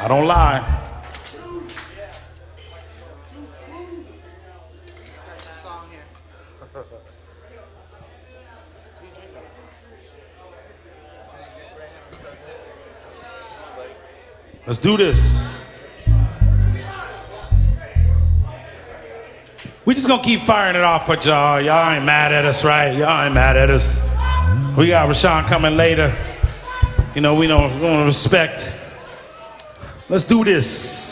I don't lie. Let's do this. We just gonna keep firing it off for y'all. Y'all ain't mad at us, right? Y'all ain't mad at us. We got Rashawn coming later. You know, we want to respect. Let's do this.